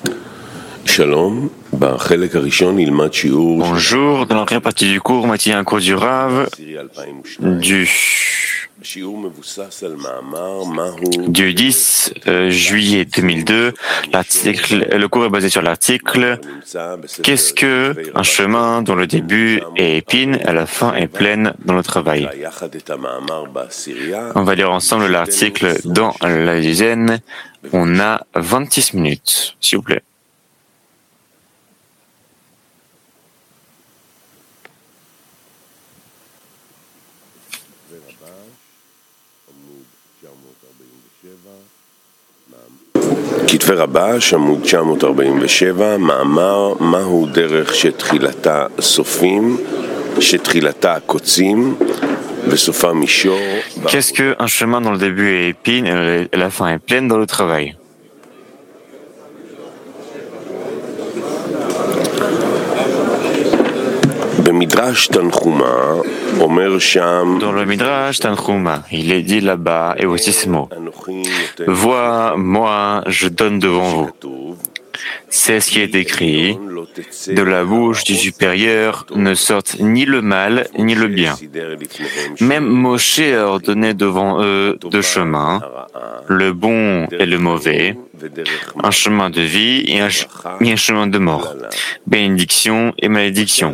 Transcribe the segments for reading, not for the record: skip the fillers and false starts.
Bonjour, dans la première partie du cours, Mathieu, un cours du Rav du 10 juillet 2002. Le cours est basé sur l'article « Qu'est-ce qu'un chemin dont le début est épine et la fin est pleine dans le travail ?» On va lire ensemble l'article dans la dizaine. On a 26 minutes, s'il vous plaît. כתבי רבש, עמוד 947, מאמר מהו דרך שתחילתה סופים, שתחילתה קוצים וסופה מישור. Qu'est-ce qu'un chemin dont le début est épine et la fin est pleine dans le travail? Dans le Midrash Tanchuma, il est dit là-bas, et aussi ce mot. Vois, moi, je donne devant vous. C'est ce qui est écrit. De la bouche du supérieur ne sortent ni le mal ni le bien. Même Moshe a ordonné devant eux deux chemins, le bon et le mauvais, un chemin de vie et un chemin de mort, bénédiction et malédiction.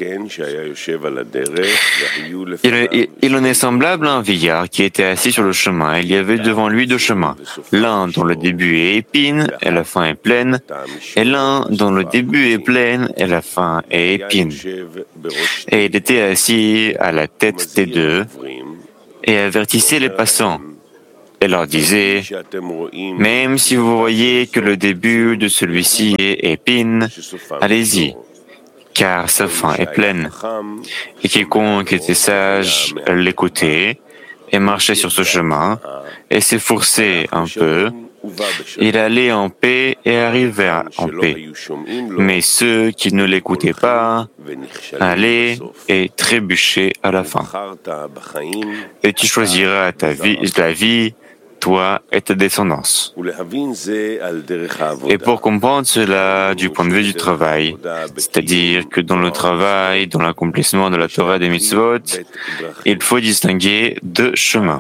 Il en est semblable à un vieillard qui était assis sur le chemin. Il y avait devant lui deux chemins, l'un dont le début est épine et la fin est pleine, et l'un dont le début est pleine et la fin est épine. Et il était assis à la tête des deux et avertissait les passants et leur disait, même si vous voyez que le début de celui-ci est épine, allez-y, car sa fin est pleine. Et quiconque était sage l'écoutait et marchait sur ce chemin et s'efforçait un peu, il allait en paix et arrivait en paix. Mais ceux qui ne l'écoutaient pas allaient et trébuchaient à la fin. Et tu choisiras ta vie, toi et ta descendance. Et pour comprendre cela du point de vue du travail, c'est-à-dire que dans le travail, dans l'accomplissement de la Torah des mitzvot, il faut distinguer deux chemins.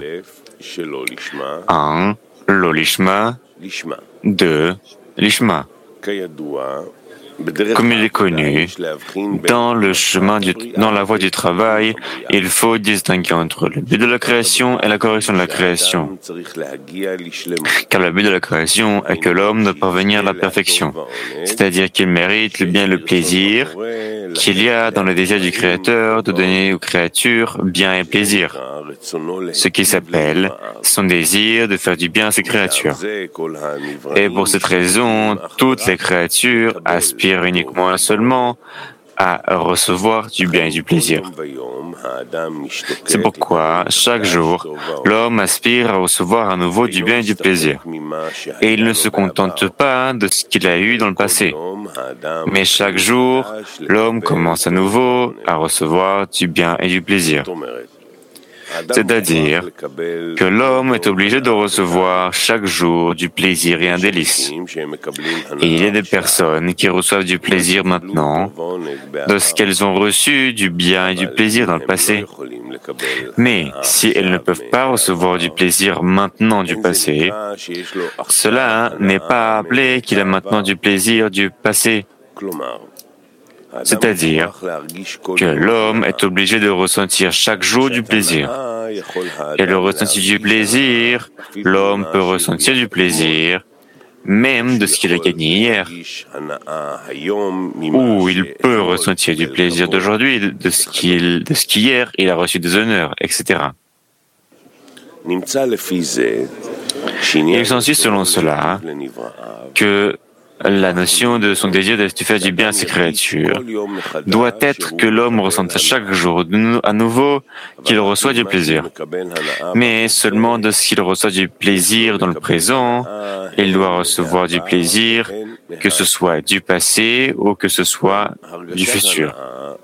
1. L'olishma, 2. Lishma. Comme il est connu, dans la voie du travail, il faut distinguer entre le but de la création et la correction de la création. Car le but de la création est que l'homme doit parvenir à la perfection, c'est-à-dire qu'il mérite le bien et le plaisir qu'il y a dans le désir du Créateur de donner aux créatures bien et plaisir, ce qui s'appelle son désir de faire du bien à ses créatures. Et pour cette raison, toutes les créatures aspirent uniquement et seulement à recevoir du bien et du plaisir. C'est pourquoi, chaque jour, l'homme aspire à recevoir à nouveau du bien et du plaisir. Et il ne se contente pas de ce qu'il a eu dans le passé. Mais chaque jour, l'homme commence à nouveau à recevoir du bien et du plaisir. C'est-à-dire que l'homme est obligé de recevoir chaque jour du plaisir et un délice. Et il y a des personnes qui reçoivent du plaisir maintenant de ce qu'elles ont reçu du bien et du plaisir dans le passé. Mais si elles ne peuvent pas recevoir du plaisir maintenant du passé, cela n'est pas appelé qu'il a maintenant du plaisir du passé. C'est-à-dire que l'homme est obligé de ressentir chaque jour du plaisir. Et le ressenti du plaisir, l'homme peut ressentir du plaisir, même de ce qu'il a gagné hier. Ou il peut ressentir du plaisir d'aujourd'hui, de ce qu'hier il a reçu des honneurs, etc. Il s'ensuit selon cela que la notion de son désir de faire du bien à ses créatures doit être que l'homme ressente chaque jour à nouveau qu'il reçoit du plaisir. Mais seulement de ce qu'il reçoit du plaisir dans le présent, il doit recevoir du plaisir, que ce soit du passé ou que ce soit du futur.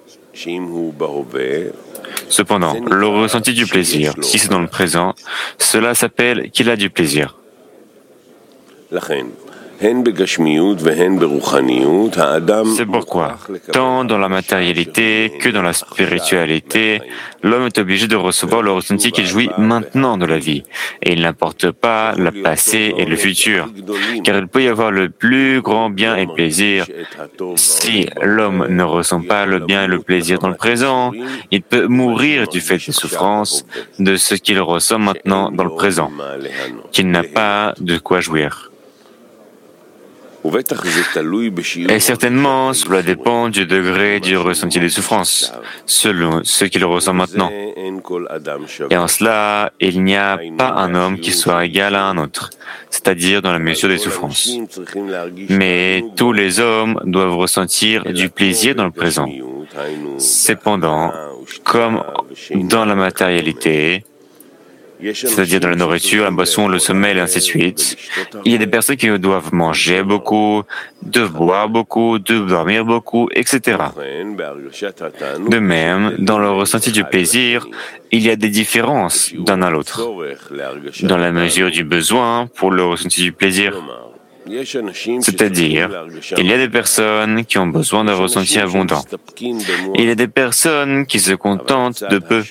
Cependant, le ressenti du plaisir, si c'est dans le présent, cela s'appelle qu'il a du plaisir. C'est pourquoi, tant dans la matérialité que dans la spiritualité, l'homme est obligé de recevoir le ressenti qu'il jouit maintenant de la vie. Et il n'importe pas le passé et le futur, car il peut y avoir le plus grand bien et plaisir. Si l'homme ne ressent pas le bien et le plaisir dans le présent, il peut mourir du fait des souffrances de ce qu'il ressent maintenant dans le présent, qu'il n'a pas de quoi jouir. Et certainement, cela dépend du degré du ressenti des souffrances, selon ce qu'il ressent maintenant. Et en cela, il n'y a pas un homme qui soit égal à un autre, c'est-à-dire dans la mesure des souffrances. Mais tous les hommes doivent ressentir du plaisir dans le présent. Cependant, comme dans la matérialité, c'est-à-dire dans la nourriture, la boisson, le sommeil, et ainsi de suite, il y a des personnes qui doivent manger beaucoup, de boire beaucoup, de dormir beaucoup, etc. De même, dans le ressenti du plaisir, il y a des différences d'un à l'autre, dans la mesure du besoin pour le ressenti du plaisir. C'est-à-dire, il y a des personnes qui ont besoin d'un ressenti abondant. Il y a des personnes qui se contentent de peu.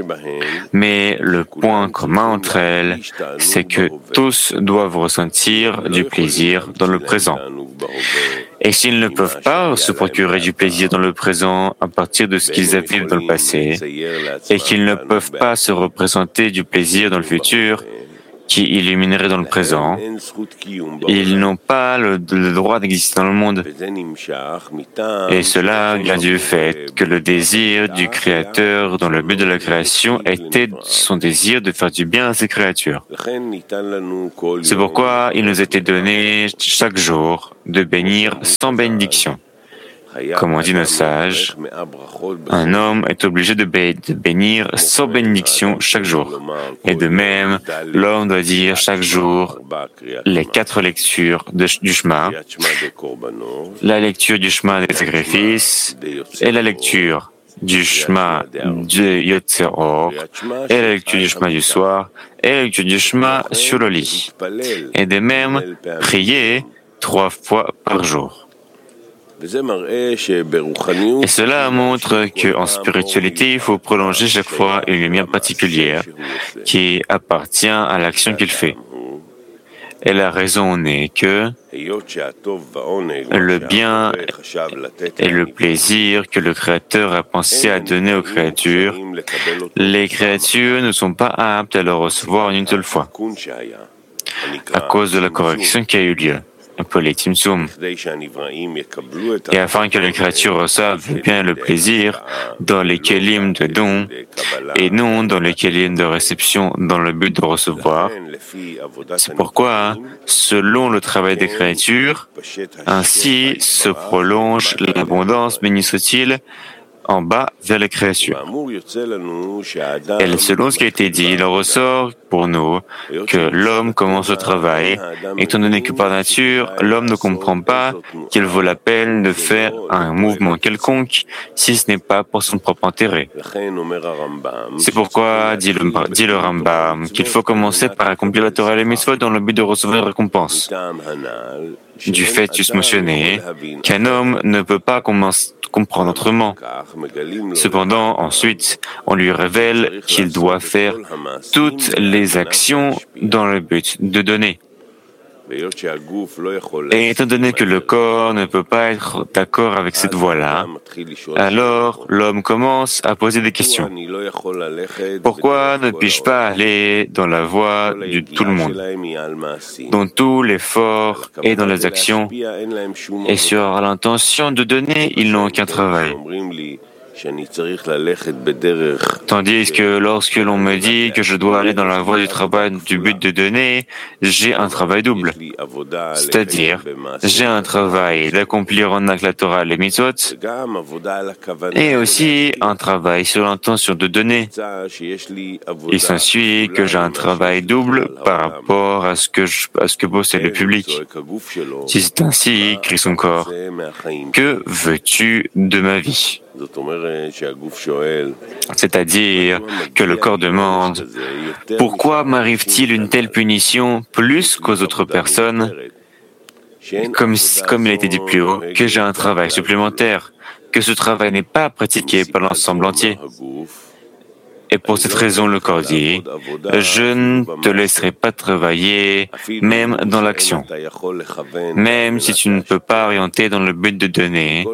Mais le point commun entre elles, c'est que tous doivent ressentir du plaisir dans le présent. Et s'ils ne peuvent pas se procurer du plaisir dans le présent à partir de ce qu'ils ont vécu dans le passé, et qu'ils ne peuvent pas se représenter du plaisir dans le futur, qui illuminerait dans le présent, ils n'ont pas le droit d'exister dans le monde. Et cela vient du fait que le désir du Créateur dans le but de la création était son désir de faire du bien à ses créatures. C'est pourquoi il nous était donné chaque jour de bénir sans bénédiction. Comme on dit nos sages, un homme est obligé de bénir sans bénédiction chaque jour. Et de même, l'homme doit dire chaque jour les 4 lectures du Shema, la lecture du Shema des sacrifices et la lecture du Shema de Yotzeror et la lecture du Shema du soir et la lecture du Shema sur le lit. Et de même, prier 3 fois par jour. Et cela montre qu'en spiritualité, il faut prolonger chaque fois une lumière particulière qui appartient à l'action qu'il fait. Et la raison est que le bien et le plaisir que le Créateur a pensé à donner aux créatures, les créatures ne sont pas aptes à le recevoir une seule fois, à cause de la correction qui a eu lieu. Et afin que les créatures reçoivent le bien et le plaisir dans les kélim de don et non dans les kélim de réception dans le but de recevoir, c'est pourquoi, selon le travail des créatures, ainsi se prolonge l'abondance, béni soit-il, en bas vers les créatures. Et selon ce qui a été dit, il en ressort pour nous que l'homme commence le travail, étant donné que par nature, l'homme ne comprend pas qu'il vaut la peine de faire un mouvement quelconque si ce n'est pas pour son propre intérêt. C'est pourquoi, dit le Rambam, qu'il faut commencer par accomplir la Torah et les mitzvot dans le but de recevoir une récompense. Du fait juste mentionné, qu'un homme ne peut pas comprendre autrement. Cependant, ensuite, on lui révèle qu'il doit faire toutes les actions dans le but de donner. Et étant donné que le corps ne peut pas être d'accord avec cette voie-là, alors l'homme commence à poser des questions. Pourquoi ne puis-je pas aller dans la voie de tout le monde, dont tout l'effort est dans les actions, et sur l'intention de donner, ils n'ont aucun travail? Tandis que lorsque l'on me dit que je dois aller dans la voie du travail du but de donner, j'ai un travail double. C'est-à-dire, j'ai un travail d'accomplir en acte la Torah les mitzvot, et aussi un travail sur l'intention de donner. Il s'ensuit que j'ai un travail double par rapport à ce que possède le public. Si c'est ainsi, crie son corps, que veux-tu de ma vie? C'est-à-dire que le corps demande « Pourquoi m'arrive-t-il une telle punition plus qu'aux autres personnes ?» comme il a été dit plus haut, que j'ai un travail supplémentaire, que ce travail n'est pas pratiqué par l'ensemble entier. Et pour cette raison, le corps dit, je ne te laisserai pas travailler, même dans l'action. Même si tu ne peux pas orienter dans le but de donner,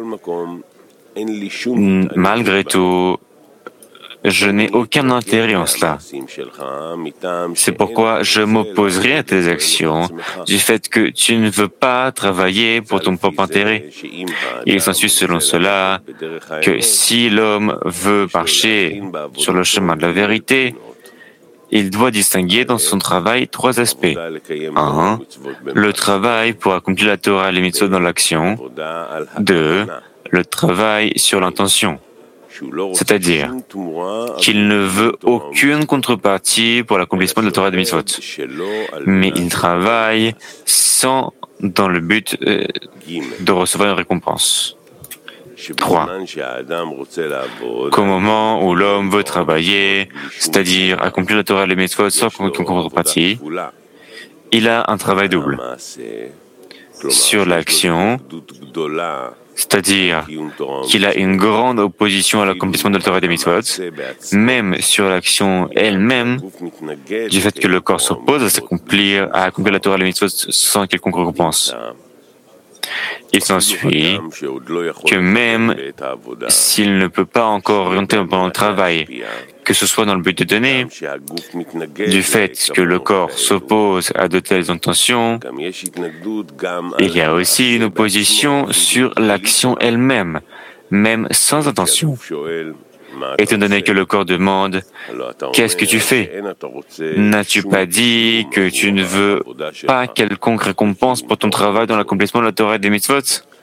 malgré tout, je n'ai aucun intérêt en cela. C'est pourquoi je m'opposerai à tes actions du fait que tu ne veux pas travailler pour ton propre intérêt. Il s'ensuit selon cela que si l'homme veut marcher sur le chemin de la vérité, il doit distinguer dans son travail trois aspects. 1. Le travail pour accomplir la Torah et les mitzvot dans l'action. 2. Le travail sur l'intention. C'est-à-dire qu'il ne veut aucune contrepartie pour l'accomplissement de la Torah et des mitzvot. Mais il travaille dans le but de recevoir une récompense. 3. Qu'au moment où l'homme veut travailler, c'est-à-dire accomplir la Torah et les mitzvot sans aucune contrepartie, il a un travail double. Sur l'action, c'est-à-dire qu'il a une grande opposition à l'accomplissement de la Torah et des mitzvot, même sur l'action elle-même, du fait que le corps s'oppose à accomplir la Torah et les mitzvot sans quelconque récompense. Il s'ensuit que même s'il ne peut pas encore orienter pendant le travail, que ce soit dans le but de donner, du fait que le corps s'oppose à de telles intentions, il y a aussi une opposition sur l'action elle-même, même sans intention. Étant donné que le corps demande « Qu'est-ce que tu fais ? N'as-tu pas dit que tu ne veux pas quelconque récompense pour ton travail dans l'accomplissement de la Torah et des mitzvot ?»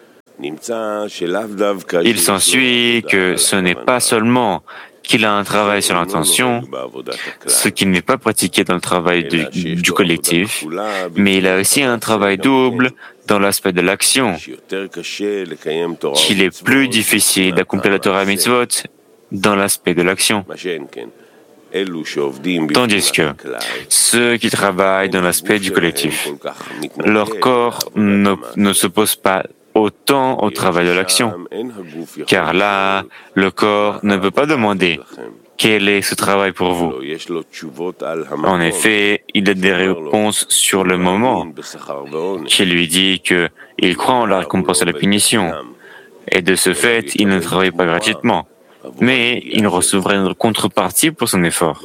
Il s'ensuit que ce n'est pas seulement qu'il a un travail sur l'intention, ce qui n'est pas pratiqué dans le travail du collectif, mais il a aussi un travail double dans l'aspect de l'action, qu'il est plus difficile d'accomplir la Torah et les mitzvot dans l'aspect de l'action. Tandis que ceux qui travaillent dans l'aspect du collectif, leur corps ne s'oppose pas autant au travail de l'action, car là, le corps ne peut pas demander quel est ce travail pour vous. En effet, il a des réponses sur le moment qui lui dit qu'il croit en la récompense et la punition, et de ce fait, il ne travaille pas gratuitement, mais il recevra une contrepartie pour son effort.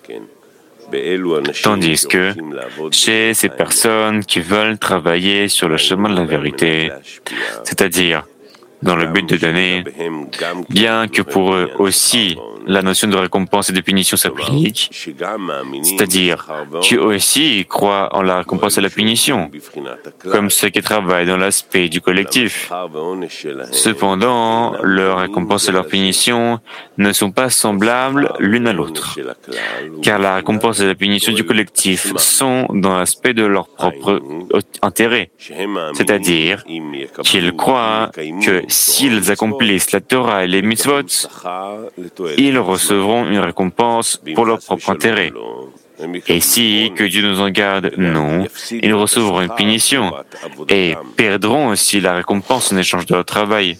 Tandis que chez ces personnes qui veulent travailler sur le chemin de la vérité, c'est-à-dire dans le but de donner, bien que pour eux aussi la notion de récompense et de punition s'applique, c'est-à-dire qu'eux aussi croient en la récompense et la punition, comme ceux qui travaillent dans l'aspect du collectif. Cependant, leur récompense et leur punition ne sont pas semblables l'une à l'autre, car la récompense et la punition du collectif sont dans l'aspect de leur propre intérêt, c'est-à-dire qu'ils croient que s'ils accomplissent la Torah et les mitzvot, ils recevront une récompense pour leur propre intérêt. Et si, que Dieu nous en garde, non, ils recevront une punition et perdront aussi la récompense en échange de leur travail.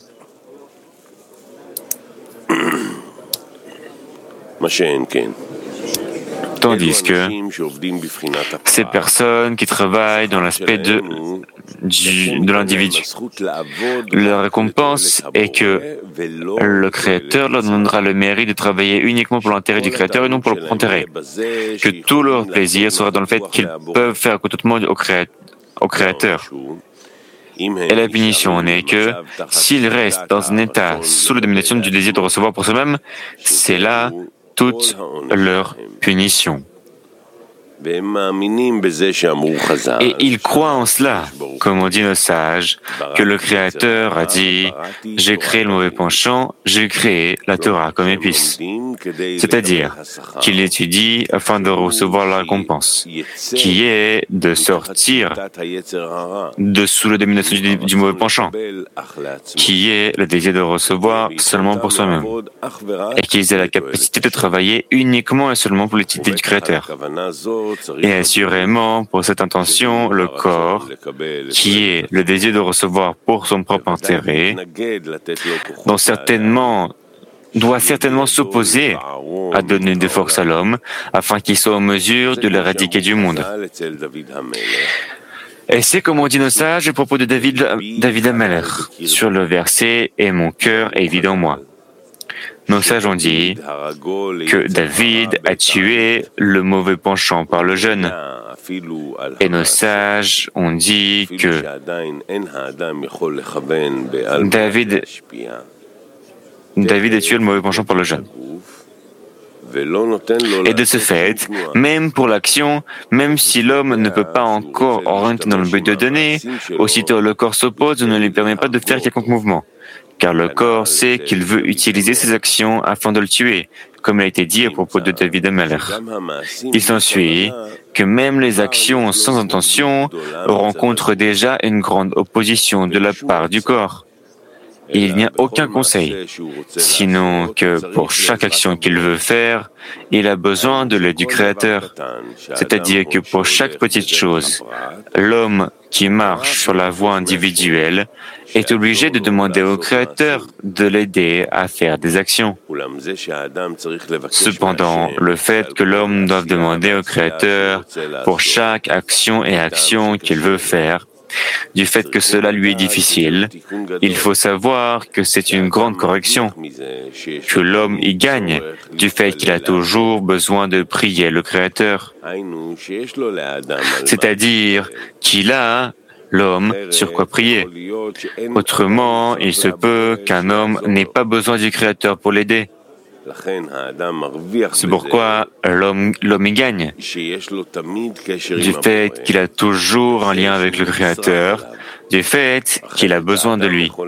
Tandis que ces personnes qui travaillent dans l'aspect de l'individu, leur récompense est que le Créateur leur donnera le mérite de travailler uniquement pour l'intérêt du Créateur et non pour leur propre intérêt, que tout leur plaisir sera dans le fait qu'ils peuvent faire contentement au Créateur. Et la punition en est que s'ils restent dans un état sous la domination du désir de recevoir pour soi-même, c'est là toute leur punition. Et ils croient en cela, comme ont dit nos sages, que le Créateur a dit « J'ai créé le mauvais penchant, j'ai créé la Torah comme épice ». C'est-à-dire qu'il étudie afin de recevoir la récompense, qui est de sortir de sous la domination du mauvais penchant, qui est le désir de recevoir seulement pour soi-même, et qu'ils aient la capacité de travailler uniquement et seulement pour l'utilité du Créateur. Et assurément, pour cette intention, le corps, qui est le désir de recevoir pour son propre intérêt, doit certainement s'opposer à donner des forces à l'homme, afin qu'il soit en mesure de l'éradiquer du monde. Et c'est comme on dit nos sages à propos de David Amelech, sur le verset « Et mon cœur est vide en moi ». Nos sages ont dit que David a tué le mauvais penchant par le jeûne. Et nos sages ont dit que David a tué le mauvais penchant par le jeûne. Et de ce fait, même pour l'action, même si l'homme ne peut pas encore orienter dans le but de donner, aussitôt le corps s'oppose et ne lui permet pas de faire quelconque mouvement. Car le corps sait qu'il veut utiliser ses actions afin de le tuer, comme il a été dit à propos de David Amelech. Il s'ensuit que même les actions sans intention rencontrent déjà une grande opposition de la part du corps. Il n'y a aucun conseil, sinon que pour chaque action qu'il veut faire, il a besoin de l'aide du Créateur. C'est-à-dire que pour chaque petite chose, l'homme qui marche sur la voie individuelle est obligé de demander au Créateur de l'aider à faire des actions. Cependant, le fait que l'homme doive demander au Créateur pour chaque action et action qu'il veut faire, du fait que cela lui est difficile, il faut savoir que c'est une grande correction, que l'homme y gagne du fait qu'il a toujours besoin de prier le Créateur. C'est-à-dire qu'il a, l'homme, sur quoi prier. Autrement, il se peut qu'un homme n'ait pas besoin du Créateur pour l'aider. C'est pourquoi l'homme y gagne, du fait qu'il a toujours un lien avec le Créateur, du fait qu'il a besoin de lui.